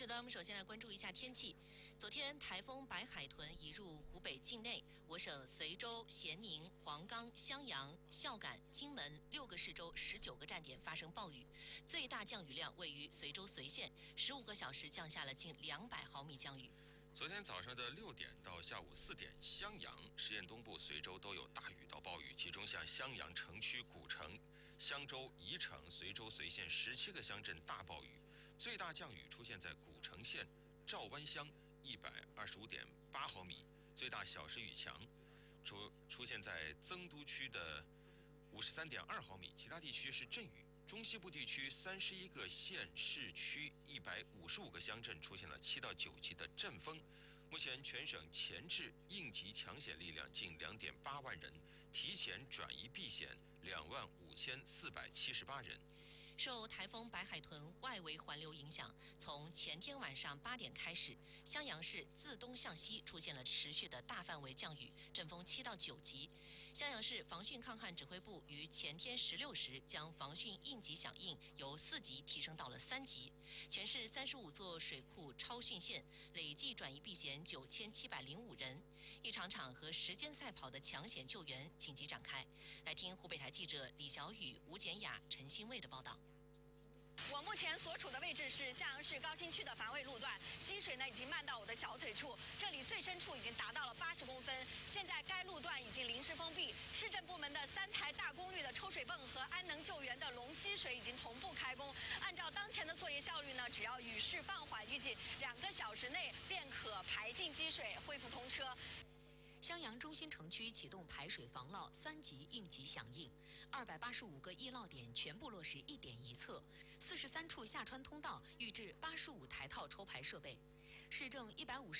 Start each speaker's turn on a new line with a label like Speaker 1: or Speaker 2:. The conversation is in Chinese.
Speaker 1: 是的，我们首先来关注一下天气。昨天台风白海豚移入湖北境内，我省随州、咸宁、黄冈、襄阳、孝感、荆门6个市州19个站点发生暴雨，最大降雨量位于随州随县，15个小时降下了近200毫米降雨。
Speaker 2: 昨天早上的6点到下午4点，襄阳、十堰东部、随州都有大雨到暴雨，其中像襄阳城区、古城、襄州、宜城、随州随县17个乡镇大暴雨，最大降雨出现在古城县赵湾乡125.8毫米，最大小时雨强出现在增都区的53.2毫米，其他地区是阵雨。中西部地区31个县市区155个乡镇出现了7到9级的阵风。目前全省前置应急抢险力量近2.8万人，提前转移避险25478人。
Speaker 1: 受台风白海豚外围环流影响，从前天晚上8点开始，襄阳市自东向西出现了持续的大范围降雨，阵风7到9级。襄阳市防汛抗旱指挥部于前天16时将防汛应急响应由4级提升到了3级，全市35座水库超汛线，累计转移避险9705人。一场场和时间赛跑的抢险救援紧急展开。来听湖北台记者李小雨、吴简雅、陈新卫的报道。
Speaker 3: 我目前所处的位置是襄阳市高新区的防卫路段，积水呢已经漫到我的小腿处，这里最深处已经达到了80公分。现在该路段已经临时封闭，市政部门的3台大功率的抽水泵和安能救援的龙吸水已经同步开工。按照当前的作业效率呢，只要雨势放缓，预计2个小时内便可排尽积水，恢复通车。
Speaker 1: 襄阳中心城区启动排水防涝3级应急响应，285个易涝点全部落实1点1测，43处下穿通道预置85台套抽排设备，市政150